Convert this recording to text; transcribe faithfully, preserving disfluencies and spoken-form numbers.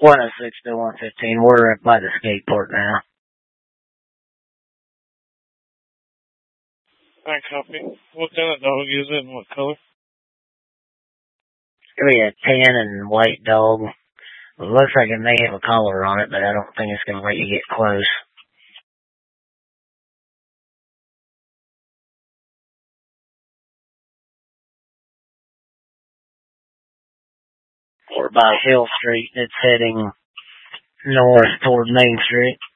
one oh six to one fifteen. We're by the skate park now. I copy. What kind of dog is it and what color? It's going to be a tan and white dog. It looks like it may have a collar on it, but I don't think it's going to let you get close. We're by Hill Street. It's heading north toward Main Street.